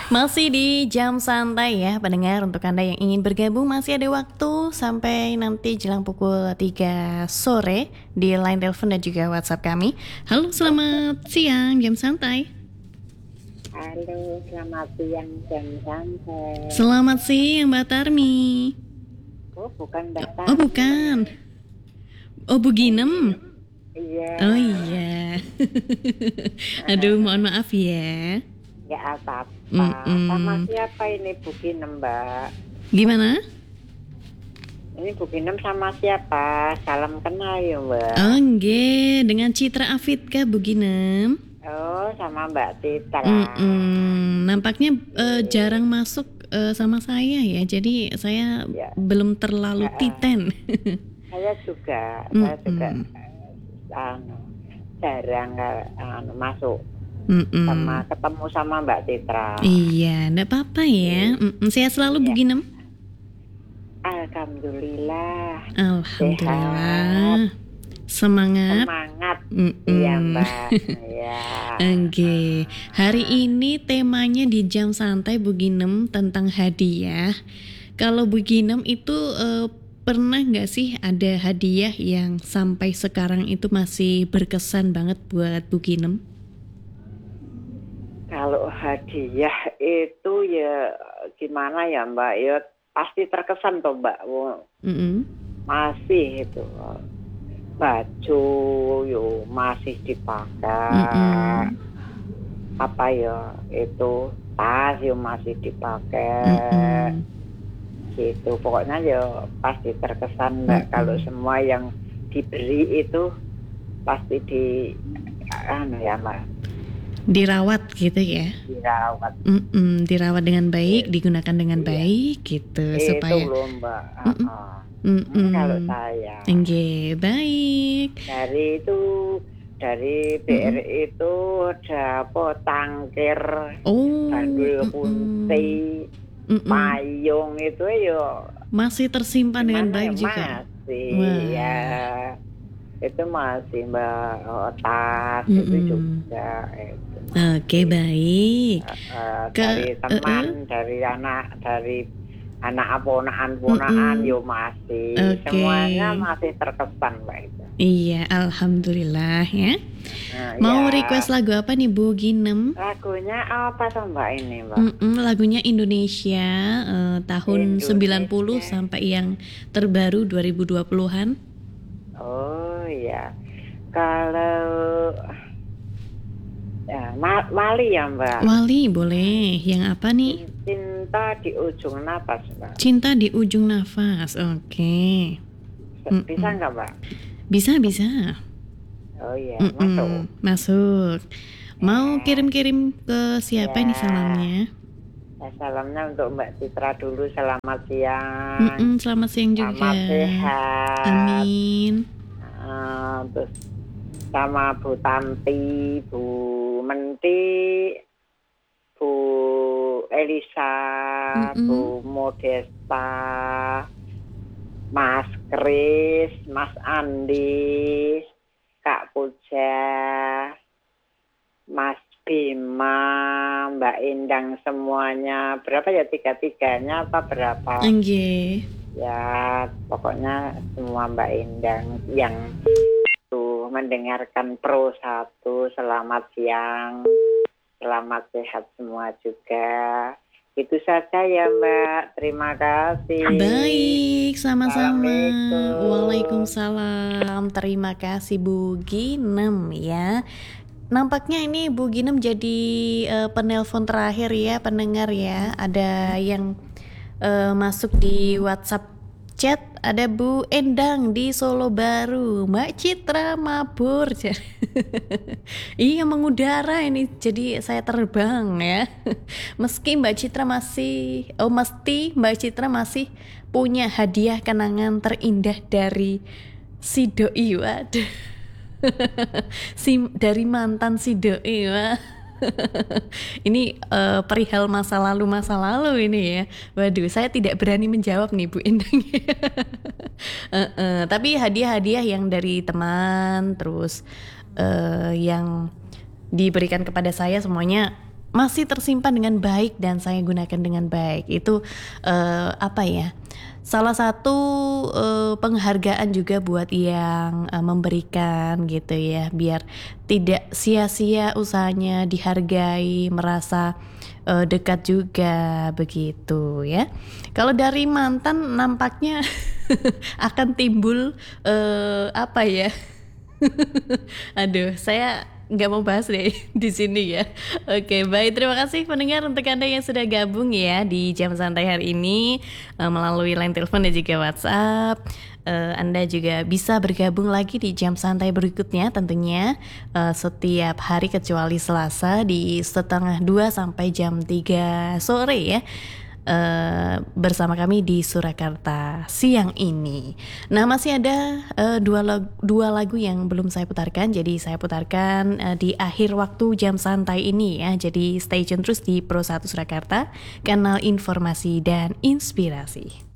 Masih di jam santai ya pendengar. Untuk Anda yang ingin bergabung masih ada waktu sampai nanti jelang pukul 3 sore di line telepon dan juga WhatsApp kami. Halo, selamat siang jam santai. Halo, selamat siang jam santai. Selamat siang Mbak Tarmi. Oh, bukan Mbak Oh Tarmi. bukan. Oh Bu Ginem. Iya. Oh iya. Aduh, mohon maaf ya. Ya apa-apa. Sama siapa ini Bu Ginem, Mbak? Gimana? Ini Bu Ginem sama siapa? Salam kenal ya, Mbak. Oh nggih, dengan Citra Afitkah Bu Ginem? Oh, sama Mbak Citra. Nampaknya jarang masuk sama saya ya. Jadi saya belum terlalu titen. Saya juga jarang masuk. Sama ketemu sama Mbak Citra. Iya, enggak apa-apa ya. Sehat selalu Bu Ginem. Alhamdulillah. Alhamdulillah. Semangat. Iya Mbak. Ya. Oke. Hari ini temanya di jam santai Bu Ginem tentang hadiah. Kalau Bu Ginem itu pernah nggak sih ada hadiah yang sampai sekarang itu masih berkesan banget buat Bu Ginem? Kalau hadiah itu ya gimana ya Mbak, ya pasti terkesan toh Mbak. Masih itu baju yo masih dipakai, apa ya itu tas yo masih dipakai, gitu. Pokoknya ya pasti terkesan Mbak. Kalau semua yang diberi itu pasti ya Mbak. Dirawat gitu ya. Dirawat dengan baik, digunakan dengan baik gitu itu supaya loh Mbak. Kalau saya baik. Dari BRI itu ada tangkir, bandul kunci, payung itu ya masih tersimpan dengan baik juga. Masih ya. Itu masih Mbak. Tas itu juga itu. Oke, baik. Dari teman, dari anak ponakan yo masih. Semuanya masih terkesan Mbak itu. Iya, alhamdulillah ya. Mau request lagu apa nih Bu Ginem? Lagunya apa tuh Mbak ini Mbak? Lagunya Indonesia tahun 90 sampai yang terbaru 2020-an. Oh iya. Kalau Wali ya Mbak. Wali boleh. Yang apa nih? Cinta di ujung nafas Mbak. Cinta di ujung nafas. Oke. Bisa nggak Mbak? Bisa. Oh iya, masuk. Mau kirim-kirim ke siapa nih salamnya? Salamnya untuk Mbak Citra dulu. Selamat siang. Selamat siang juga. Selamat sehat. Amin. Terus sama Bu Tanti, Bu Menti, Bu Elisa, Bu Modesta, Mas Kris, Mas Andi, Kak Puja, Mas Bima, Mbak Indang, semuanya. Berapa ya, tiga-tiganya apa berapa? Nggih. Ya pokoknya semua Mbak Indang yang mendengarkan Pro 1, selamat siang, selamat sehat semua juga. Itu saja ya Mbak, terima kasih. Baik, sama-sama. Waalaikumsalam. Terima kasih Bu Ginem ya. Nampaknya ini Bu Ginem jadi penelpon terakhir ya pendengar ya. Ada yang masuk di WhatsApp chat. Ada Bu Endang di Solo Baru, Mbak Citra mabur. Iya, mengudara ini, jadi saya terbang ya. Meski Mbak Citra mesti Mbak Citra masih punya hadiah kenangan terindah dari si doi, waduh. Dari mantan si doi, wah. Ini perihal masa lalu ini ya. Waduh, saya tidak berani menjawab nih Bu Endang. Tapi hadiah-hadiah yang dari teman, terus yang diberikan kepada saya semuanya masih tersimpan dengan baik dan saya gunakan dengan baik. Itu apa ya? Salah satu penghargaan juga buat yang memberikan gitu ya, biar tidak sia-sia usahanya, dihargai, merasa dekat juga begitu ya. Kalau dari mantan nampaknya akan timbul apa ya? Aduh, saya nggak mau bahas deh di sini ya. Oke, baik. Terima kasih pendengar untuk Anda yang sudah gabung ya di Jam Santai hari ini melalui line telepon dan juga WhatsApp. Anda juga bisa bergabung lagi di Jam Santai berikutnya tentunya setiap hari kecuali Selasa di 1:30 sampai jam 3 sore ya. Bersama kami di Surakarta siang ini. Nah, masih ada dua lagu yang belum saya putarkan, jadi saya putarkan di akhir waktu jam santai ini ya. Jadi stay tune terus di Pro 1 Surakarta, kanal informasi dan inspirasi.